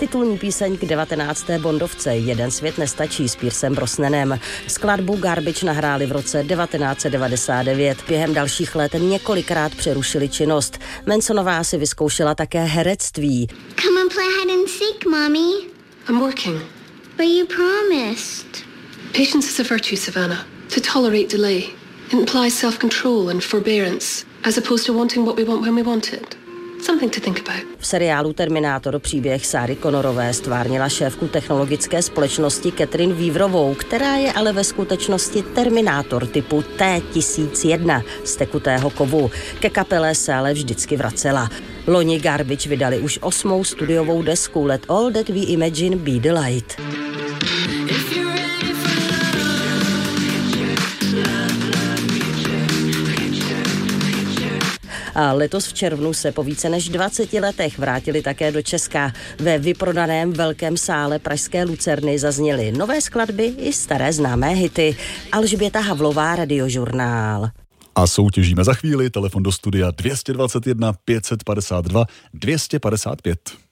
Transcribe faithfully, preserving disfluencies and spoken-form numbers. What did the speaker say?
titulní píseň k devatenácté Bondovce Jeden svět nestačí s Piercem Brosnanem. Skladbu Garbage nahráli v roce devatenáct set devadesát devět. Během dalších let několikrát přerušili činnost. Mansonová si vyzkoušela také herectví. Come and play hide and seek, Mommy. I'm working. But you promised. Patience is a virtue, Savannah. To tolerate delay. It implies self-control and forbearance, as opposed to wanting what we want when we want it. Something to think about. V seriálu Terminátor příběh Sáry Connorové stvárnila šéfku technologické společnosti Catherine Weaverovou, která je ale ve skutečnosti Terminátor typu T tisíc jedna z tekutého kovu. Ke kapele se ale vždycky vracela. Loni Garbage vydali už osmou studiovou desku Let All That We Imagine Be the Light. A letos v červnu se po více než dvaceti letech vrátili také do Česka. Ve vyprodaném velkém sále pražské Lucerny zazněly nové skladby i staré známé hity. Alžběta Havlová, Radiožurnál. A soutěžíme za chvíli. Telefon do studia dvě stě dvacet jedna pět set padesát dva dvě stě padesát pět.